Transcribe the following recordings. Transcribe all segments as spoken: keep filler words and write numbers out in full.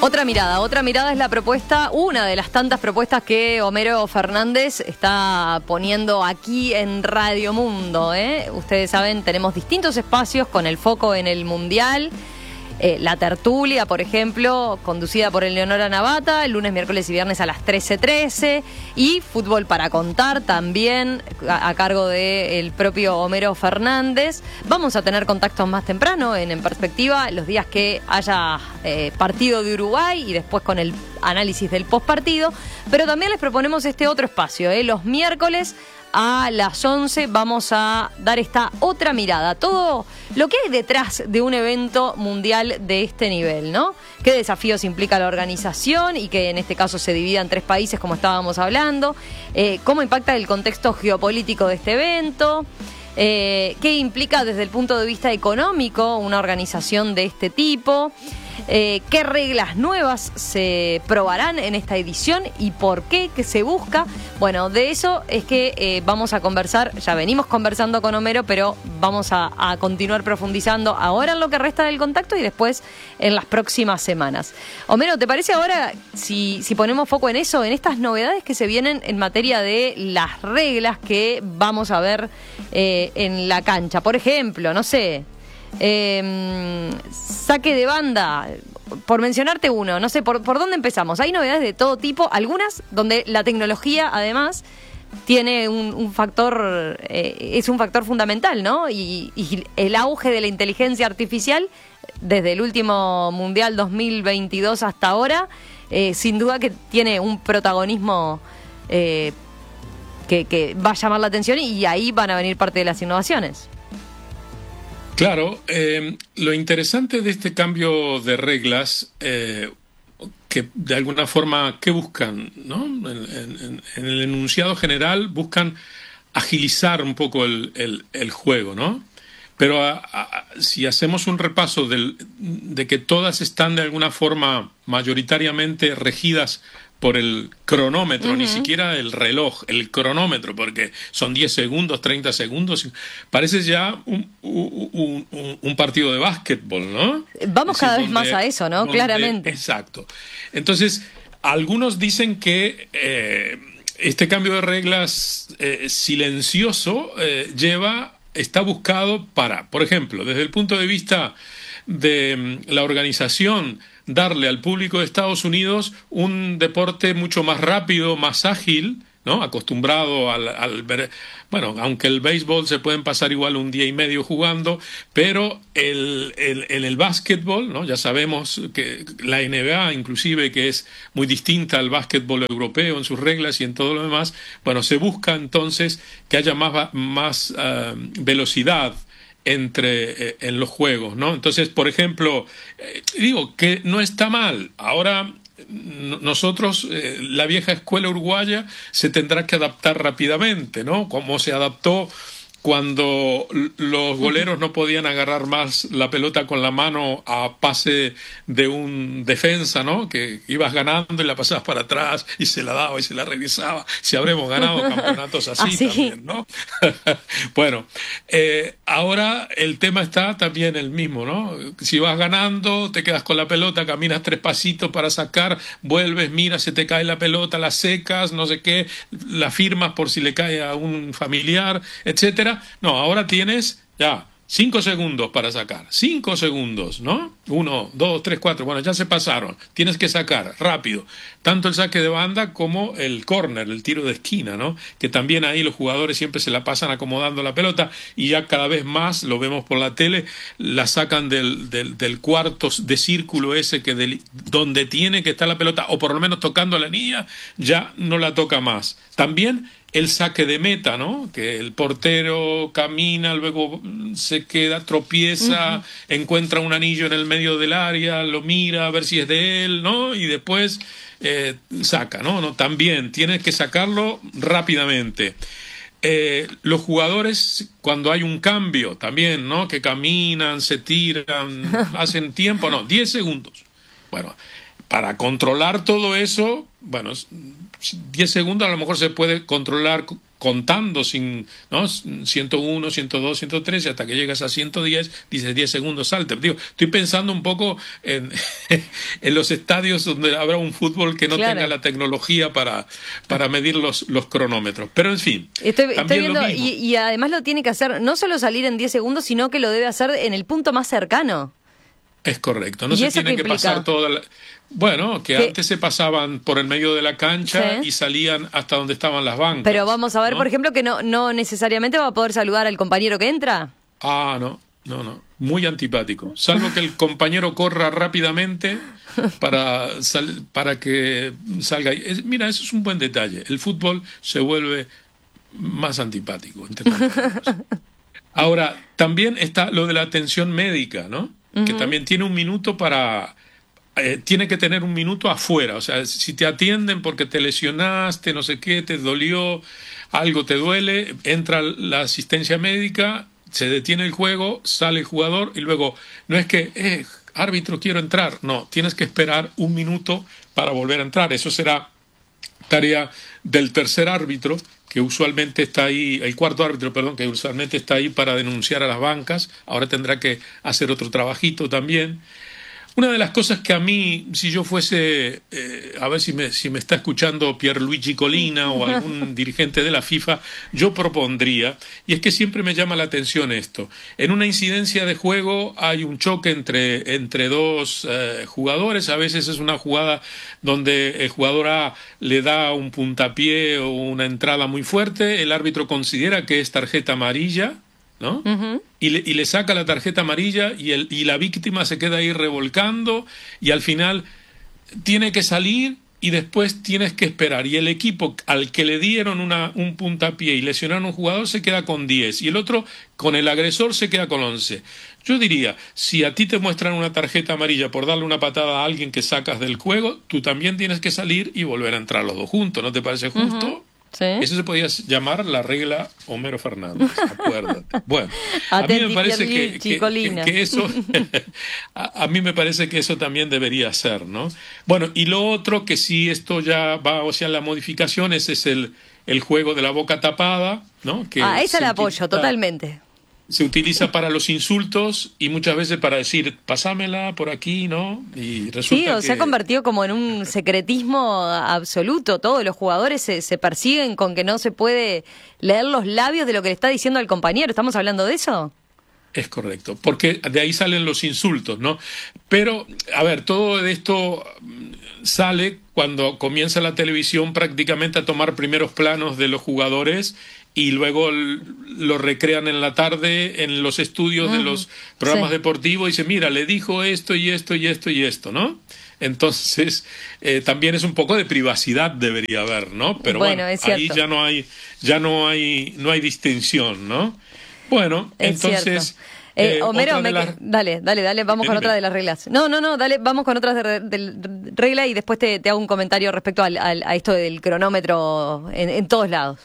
Otra mirada, otra mirada es la propuesta, una de las tantas propuestas que Homero Fernández está poniendo aquí en Radio Mundo, ¿eh? Ustedes saben, tenemos distintos espacios con el foco en el Mundial. Eh, la tertulia, por ejemplo, conducida por Eleonora Navata, el lunes, miércoles y viernes a las trece trece, y Fútbol para Contar también a, a cargo del propio Homero Fernández. Vamos a tener contactos más temprano, en, en perspectiva, los días que haya eh, partido de Uruguay y después con el análisis del postpartido, pero también les proponemos este otro espacio, eh, los miércoles a las once vamos a dar esta otra mirada, todo lo que hay detrás de un evento mundial de este nivel, ¿no? ¿Qué desafíos implica la organización y que en este caso se divida en tres países como estábamos hablando? Eh, ¿Cómo impacta el contexto geopolítico de este evento? Eh, ¿Qué implica desde el punto de vista económico una organización de este tipo? Eh, ¿Qué reglas nuevas se probarán en esta edición y por qué? ¿Qué se busca? Bueno, de eso es que eh, vamos a conversar. Ya venimos conversando con Homero, pero vamos a, a continuar profundizando ahora en lo que resta del contacto y después en las próximas semanas. Homero, ¿te parece ahora si, si ponemos foco en eso, en estas novedades que se vienen en materia de las reglas que vamos a ver eh, en la cancha? Por ejemplo, no sé... Eh, saque de banda, por mencionarte uno, no sé, ¿por, por dónde empezamos? Hay novedades de todo tipo, algunas donde la tecnología además tiene un, un factor, eh, es un factor fundamental, ¿no? Y, y el auge de la inteligencia artificial desde el último Mundial dos mil veintidós hasta ahora, eh, sin duda que tiene un protagonismo eh, que, que va a llamar la atención y ahí van a venir parte de las innovaciones. Claro, eh, lo interesante de este cambio de reglas, eh, que de alguna forma, ¿qué buscan? ¿No? En, en, en el enunciado general buscan agilizar un poco el, el, el juego, ¿no? Pero a, a, si hacemos un repaso del, de que todas están de alguna forma mayoritariamente regidas por el cronómetro, uh-huh. Ni siquiera el reloj, el cronómetro, porque son diez segundos, treinta segundos, parece ya un, un, un, un partido de básquetbol, ¿no? Vamos es cada decir, vez donde, más a eso, ¿no? Donde, Claramente. Exacto. Entonces, algunos dicen que eh, este cambio de reglas eh, silencioso eh, lleva, está buscado para, por ejemplo, desde el punto de vista de la organización, darle al público de Estados Unidos un deporte mucho más rápido, más ágil, ¿no? Acostumbrado al, al ver, bueno, aunque el béisbol se pueden pasar igual un día y medio jugando, pero el, el, el, el básquetbol, ¿no? Ya sabemos que la N B A inclusive, que es muy distinta al básquetbol europeo en sus reglas y en todo lo demás, bueno, se busca entonces que haya más, más uh, velocidad entre eh, en los juegos, ¿no? Entonces, por ejemplo, eh, digo que no está mal. Ahora n- nosotros, eh, la vieja escuela uruguaya, se tendrá que adaptar rápidamente, ¿no? Como se adaptó cuando los goleros no podían agarrar más la pelota con la mano a pase de un defensa, ¿no? Que ibas ganando y la pasabas para atrás y se la daba y se la regresaba. Si habremos ganado campeonatos así, ¿Así? También, ¿no? Bueno, eh, ahora el tema está también el mismo, ¿no? Si vas ganando, te quedas con la pelota, caminas tres pasitos para sacar, vuelves, miras, se te cae la pelota, la secas, no sé qué, la firmas por si le cae a un familiar, etcétera. No, ahora tienes ya cinco segundos para sacar. Cinco segundos, ¿no? Uno, dos, tres, cuatro. Bueno, ya se pasaron. Tienes que sacar rápido. Tanto el saque de banda como el córner, el tiro de esquina, ¿no? Que también ahí los jugadores siempre se la pasan acomodando la pelota y ya cada vez más, lo vemos por la tele, la sacan del, del, del cuarto de círculo ese que del, donde tiene que estar la pelota, o por lo menos tocando a la niña, ya no la toca más. También el saque de meta, ¿no? Que el portero camina, luego se queda, tropieza, uh-huh. encuentra un anillo en el medio del área, lo mira a ver si es de él, ¿no? Y después eh, saca, ¿no? ¿no? También tienes que sacarlo rápidamente. Eh, los jugadores, cuando hay un cambio, también, ¿no? Que caminan, se tiran, hacen tiempo, no, diez segundos. Bueno, para controlar todo eso, bueno, diez segundos a lo mejor se puede controlar contando sin, ¿no? ciento uno, ciento dos, ciento tres, y hasta que llegas a ciento diez, dices diez segundos salte. Digo, estoy pensando un poco en, en los estadios donde habrá un fútbol que no claro. tenga la tecnología para, para medir los, los cronómetros. Pero en fin, estoy, estoy viendo, y, y además lo tiene que hacer, no solo salir en diez segundos, sino que lo debe hacer en el punto más cercano. Es correcto, no se tiene que pasar toda la... Bueno, que ¿Qué? antes se pasaban por el medio de la cancha sí. y salían hasta donde estaban las bancas. Pero vamos a ver, ¿no? Por ejemplo, que no, no necesariamente va a poder saludar al compañero que entra. Ah, no, no, no. Muy antipático. Salvo que el compañero corra rápidamente para, sal, para que salga. Es, mira, eso es un buen detalle. El fútbol se vuelve más antipático. Entre Ahora, también está lo de la atención médica, ¿no? Uh-huh. Que también tiene un minuto para... Eh, tiene que tener un minuto afuera, o sea, si te atienden porque te lesionaste, no sé qué, te dolió, algo te duele, entra la asistencia médica, se detiene el juego, sale el jugador y luego, no es que, eh, árbitro, quiero entrar, no, tienes que esperar un minuto para volver a entrar, eso será tarea del tercer árbitro, que usualmente está ahí, el cuarto árbitro, perdón, que usualmente está ahí para denunciar a las bancas, ahora tendrá que hacer otro trabajito también. Una de las cosas que a mí, si yo fuese, eh, a ver si me, si me está escuchando Pierluigi Collina o algún dirigente de la FIFA, yo propondría, y es que siempre me llama la atención esto, en una incidencia de juego hay un choque entre, entre dos eh, jugadores, a veces es una jugada donde el jugador A le da un puntapié o una entrada muy fuerte, el árbitro considera que es tarjeta amarilla, ¿no? Uh-huh. Y, le, y le saca la tarjeta amarilla y, el, y la víctima se queda ahí revolcando y al final tiene que salir y después tienes que esperar. Y el equipo al que le dieron una, un puntapié y lesionaron a un jugador se queda con diez y el otro, con el agresor, se queda con once. Yo diría, si a ti te muestran una tarjeta amarilla por darle una patada a alguien que sacas del juego, tú también tienes que salir y volver a entrar los dos juntos. ¿No te parece justo? Uh-huh. ¿Sí? Eso se podía llamar la regla Homero Fernández, acuérdate. Bueno, a mí me parece que, que, que, que eso, a, a mí me parece que eso también debería ser, ¿no? Bueno, y lo otro que sí esto ya va hacia la modificación ese es el, el juego de la boca tapada, ¿no? Que ah, esa la apoyo, totalmente. Se utiliza para los insultos y muchas veces para decir, pasámela por aquí, ¿no? Y resulta sí, o que... se ha convertido como en un secretismo absoluto. Todos los jugadores se, se persiguen con que no se puede leer los labios de lo que le está diciendo al compañero. ¿Estamos hablando de eso? Es correcto, porque de ahí salen los insultos, ¿no? Pero, a ver, todo esto sale cuando comienza la televisión prácticamente a tomar primeros planos de los jugadores y luego lo recrean en la tarde en los estudios uh-huh. de los programas sí. deportivos y dice, mira, le dijo esto y esto y esto y esto, ¿no? Entonces, eh, también es un poco de privacidad debería haber, ¿no? Pero bueno, bueno ahí ya no hay, ya no hay, no hay distinción, ¿no? Bueno, es entonces... Eh, eh, Homero, me... las... dale, dale, dale, vamos Dime. con otra de las reglas. No, no, no, dale, vamos con otras de, de, de regla y después te, te hago un comentario respecto al, al, a esto del cronómetro en, en todos lados.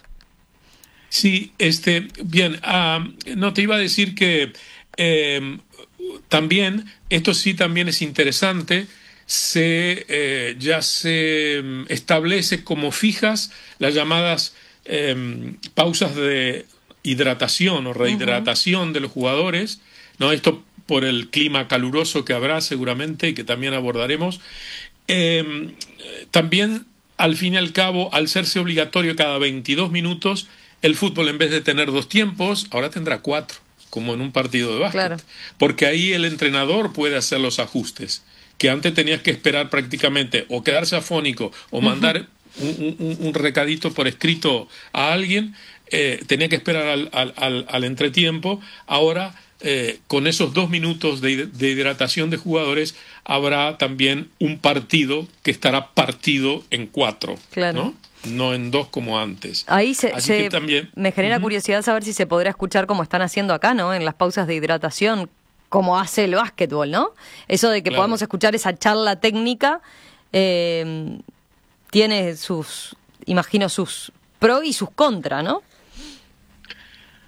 Sí, este, bien, uh, no te iba a decir que eh, también, esto sí también es interesante, se eh, ya se establece como fijas las llamadas eh, pausas de hidratación o rehidratación uh-huh. de los jugadores, ¿no? Esto por el clima caluroso que habrá seguramente y que también abordaremos. Eh, también, al fin y al cabo, al serse obligatorio cada veintidós minutos, el fútbol en vez de tener dos tiempos, ahora tendrá cuatro, como en un partido de básquet. Claro. Porque ahí el entrenador puede hacer los ajustes, que antes tenías que esperar prácticamente o quedarse afónico o mandar uh-huh. un, un, un recadito por escrito a alguien, eh, tenía que esperar al, al, al, al entretiempo. Ahora, eh, con esos dos minutos de, de hidratación de jugadores, habrá también un partido que estará partido en cuatro, claro. ¿no? No en dos como antes. Ahí se, Así se que también, me genera uh-huh. curiosidad saber si se podrá escuchar como están haciendo acá, ¿no? En las pausas de hidratación, como hace el básquetbol, ¿no? Eso de que claro. podamos escuchar esa charla técnica eh, tiene sus, imagino, sus pro y sus contra, ¿no?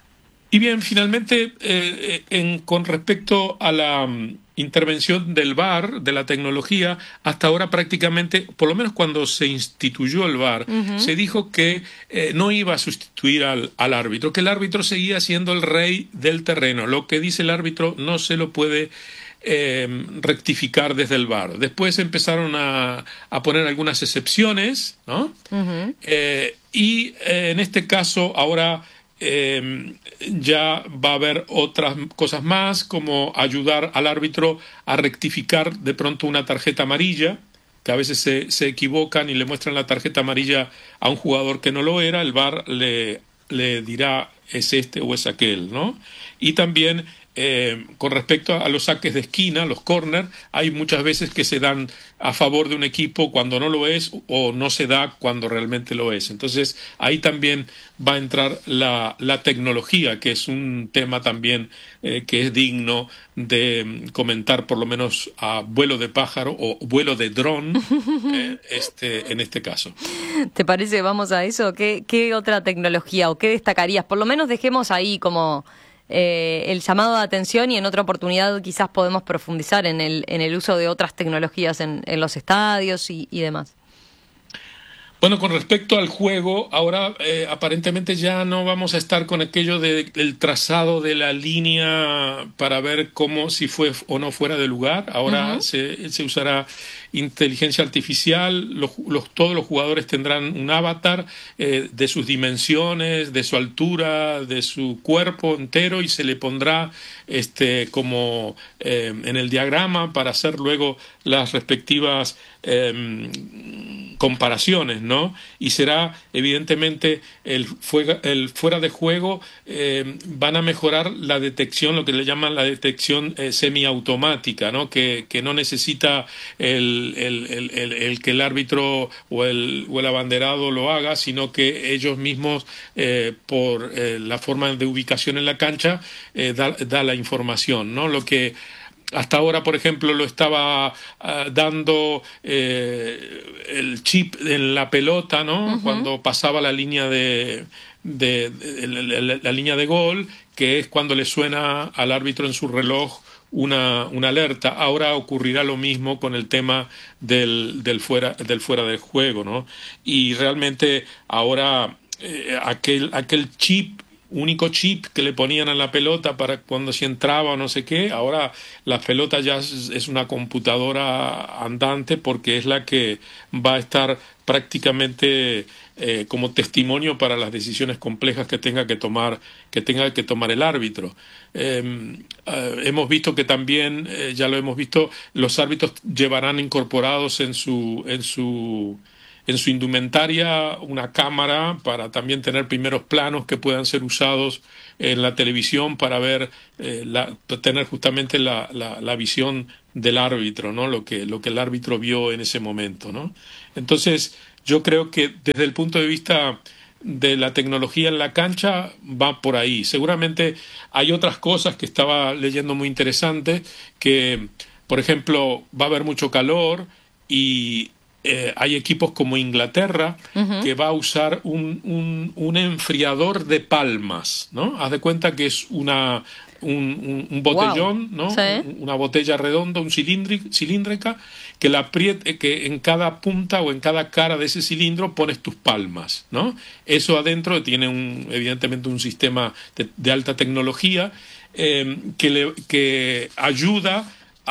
Y bien, finalmente, eh, en, con respecto a la um, intervención del V A R, de la tecnología, hasta ahora prácticamente, por lo menos cuando se instituyó el V A R, uh-huh. se dijo que eh, no iba a sustituir al, al árbitro, que el árbitro seguía siendo el rey del terreno. Lo que dice el árbitro no se lo puede eh, rectificar desde el V A R. Después empezaron a, a poner algunas excepciones, ¿no? Uh-huh. Eh, y eh, en este caso ahora Eh, ya va a haber otras cosas más, como ayudar al árbitro a rectificar de pronto una tarjeta amarilla, que a veces se, se equivocan y le muestran la tarjeta amarilla a un jugador que no lo era, el V A R le, le dirá es este o es aquel, ¿no? Y también eh, con respecto a los saques de esquina, los corners, hay muchas veces que se dan a favor de un equipo cuando no lo es o no se da cuando realmente lo es. Entonces ahí también va a entrar la, la tecnología, que es un tema también eh, que es digno de comentar, por lo menos a vuelo de pájaro o vuelo de dron, eh, este, en este caso. ¿Te parece? Vamos a eso. ¿Qué, qué otra tecnología o qué destacarías? Por lo menos dejemos ahí como eh, el llamado de atención, y en otra oportunidad quizás podemos profundizar en el, en el uso de otras tecnologías en, en los estadios y, y demás. Bueno, con respecto al juego, ahora eh, aparentemente ya no vamos a estar con aquello de, del trazado de la línea para ver cómo, si fue o no fuera de lugar. Ahora uh-huh. se, se usará inteligencia artificial, los, los, todos los jugadores tendrán un avatar eh, de sus dimensiones, de su altura, de su cuerpo entero, y se le pondrá este como eh, en el diagrama para hacer luego las respectivas eh, comparaciones, ¿no? Y será evidentemente el, fuega, el fuera de juego, eh, van a mejorar la detección, lo que le llaman la detección eh, semiautomática, ¿no? Que, que no necesita el, el, el, el, el que el árbitro o el, o el abanderado lo haga, sino que ellos mismos, eh, por eh, la forma de ubicación en la cancha, eh, da, da la información, ¿no? Lo que hasta ahora, por ejemplo, lo estaba uh, dando eh, el chip en la pelota, ¿no? Uh-huh. Cuando pasaba la línea de, de, de, de la, la, la línea de gol, que es cuando le suena al árbitro en su reloj una, una alerta. Ahora ocurrirá lo mismo con el tema del, del fuera, del fuera de juego, ¿no? Y realmente ahora eh, aquel, aquel chip, único chip que le ponían a la pelota para cuando se entraba o no sé qué, ahora la pelota ya es, es una computadora andante, porque es la que va a estar prácticamente eh, como testimonio para las decisiones complejas que tenga que tomar que tenga que tomar el árbitro. Eh, eh, hemos visto que también, eh, ya lo hemos visto, los árbitros llevarán incorporados en su en su en su indumentaria una cámara para también tener primeros planos que puedan ser usados en la televisión para ver, eh, la, tener justamente la, la, la visión del árbitro, ¿no? Lo que, lo que el árbitro vio en ese momento, ¿no? Entonces, yo creo que desde el punto de vista de la tecnología en la cancha va por ahí. Seguramente hay otras cosas que estaba leyendo muy interesantes, que, por ejemplo, va a haber mucho calor y Eh, hay equipos como Inglaterra uh-huh. que va a usar un, un, un enfriador de palmas, ¿no? Haz de cuenta que es una un, un botellón, wow. ¿no? Sí. Una botella redonda, un cilíndrica, cilíndrica, que la apriete, que en cada punta o en cada cara de ese cilindro pones tus palmas, ¿no? Eso adentro tiene un, evidentemente un sistema de, de alta tecnología eh, que, le, que ayuda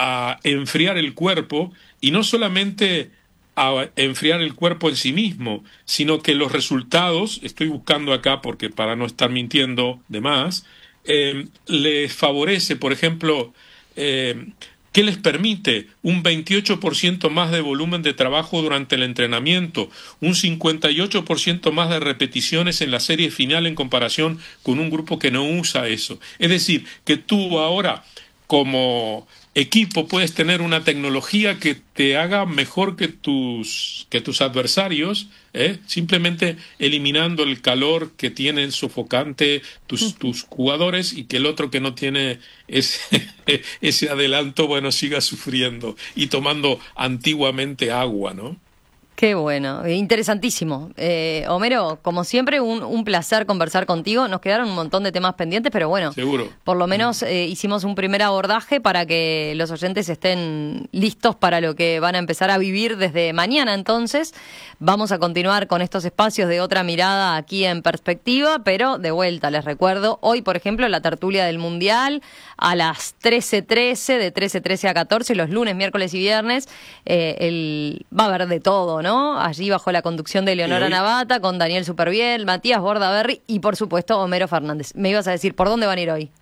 a enfriar el cuerpo, y no solamente a enfriar el cuerpo en sí mismo, sino que los resultados, estoy buscando acá porque para no estar mintiendo de más, eh, les favorece, por ejemplo, eh, ¿qué les permite? Un veintiocho por ciento más de volumen de trabajo durante el entrenamiento, un cincuenta y ocho por ciento más de repeticiones en la serie final en comparación con un grupo que no usa eso. Es decir, que tú ahora, como equipo, puedes tener una tecnología que te haga mejor que tus que tus adversarios, ¿eh? Simplemente eliminando el calor que tienen sofocante tus, tus jugadores, y que el otro que no tiene ese, ese adelanto, bueno, siga sufriendo y tomando antiguamente agua, ¿no? Qué bueno, interesantísimo. Eh, Homero, como siempre, un, un placer conversar contigo. Nos quedaron un montón de temas pendientes, pero bueno, seguro. Por lo menos eh, hicimos un primer abordaje para que los oyentes estén listos para lo que van a empezar a vivir desde mañana. Entonces, vamos a continuar con estos espacios de otra mirada aquí en Perspectiva, pero de vuelta, les recuerdo, hoy, por ejemplo, la tertulia del Mundial a las trece trece, de trece trece a catorce, los lunes, miércoles y viernes, eh, el, va a haber de todo, ¿no? Allí bajo la conducción de Leonora hoy... Navata, con Daniel Superviel, Matías Bordaberry y, por supuesto, Homero Fernández. Me ibas a decir, ¿por dónde van a ir hoy?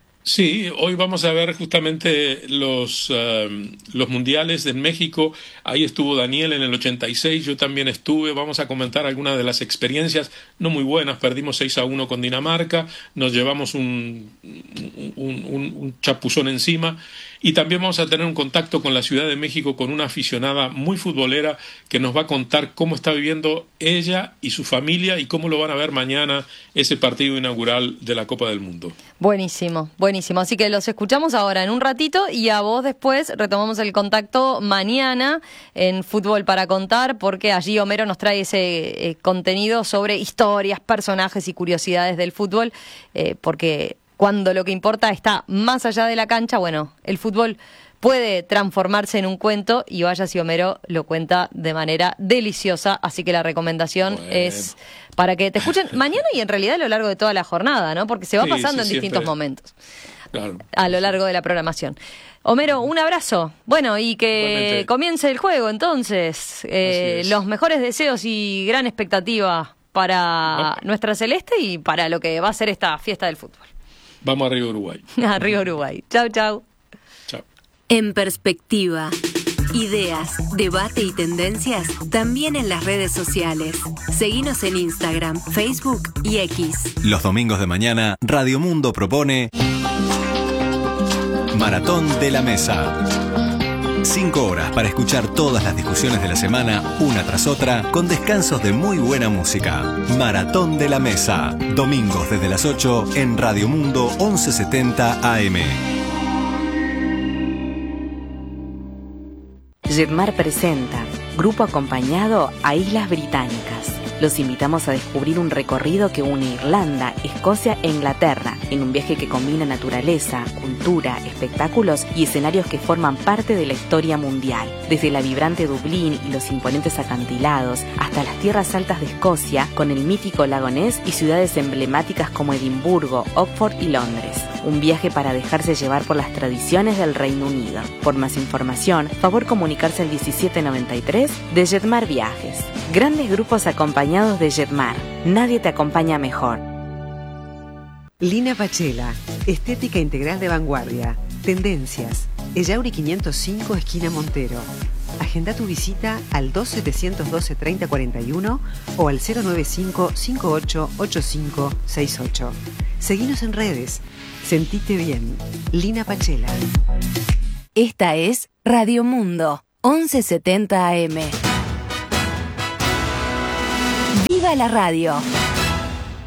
Sí, hoy vamos a ver justamente los, uh, los mundiales de México. Ahí estuvo Daniel en el ochenta y seis, yo también estuve. Vamos a comentar algunas de las experiencias, no muy buenas. Perdimos seis a uno con Dinamarca, nos llevamos un, un, un, un chapuzón encima. Y también vamos a tener un contacto con la Ciudad de México con una aficionada muy futbolera que nos va a contar cómo está viviendo ella y su familia y cómo lo van a ver mañana ese partido inaugural de la Copa del Mundo. Buenísimo, buenísimo. Así que los escuchamos ahora en un ratito y a vos después retomamos el contacto mañana en Fútbol para Contar, porque allí Homero nos trae ese eh, contenido sobre historias, personajes y curiosidades del fútbol, eh, porque cuando lo que importa está más allá de la cancha, bueno, el fútbol puede transformarse en un cuento y vaya si Homero lo cuenta de manera deliciosa, así que la recomendación bueno. es para que te escuchen mañana y en realidad a lo largo de toda la jornada, ¿no? Porque se va sí, pasando sí, en distintos siempre. momentos claro, a lo largo de la programación. Homero, un abrazo. Bueno, y que Igualmente. comience el juego entonces. Eh, los mejores deseos y gran expectativa para okay. nuestra Celeste y para lo que va a ser esta fiesta del fútbol. Vamos a Río Uruguay. A Río Uruguay. Chau, chau. Chau. En Perspectiva. Ideas, debate y tendencias también en las redes sociales. Seguinos en Instagram, Facebook y X. Los domingos de mañana, Radio Mundo propone Maratón de la Mesa. Cinco horas para escuchar todas las discusiones de la semana, una tras otra, con descansos de muy buena música. Maratón de la Mesa. Domingos desde las ocho en Radio Mundo once setenta A M. Jetmar presenta Grupo Acompañado a Islas Británicas. Los invitamos a descubrir un recorrido que une Irlanda, Escocia e Inglaterra, en un viaje que combina naturaleza, cultura, espectáculos y escenarios que forman parte de la historia mundial. Desde la vibrante Dublín y los imponentes acantilados, hasta las tierras altas de Escocia, con el mítico lago Ness y ciudades emblemáticas como Edimburgo, Oxford y Londres. Un viaje para dejarse llevar por las tradiciones del Reino Unido. Por más información, favor comunicarse al diecisiete noventa y tres de Jetmar Viajes. Grandes grupos acompañados de Jetmar. Nadie te acompaña mejor. Lina Pachela, estética integral de vanguardia. Tendencias. Ellauri quinientos cinco, esquina Montero. Agenda tu visita al dos setecientos doce treinta cuarenta y uno o al cero noventa y cinco cincuenta y ocho ochenta y cinco sesenta y ocho. Seguinos en redes. Sentite bien. Lina Pachela. Esta es Radio Mundo, once setenta A M. ¡Viva la radio!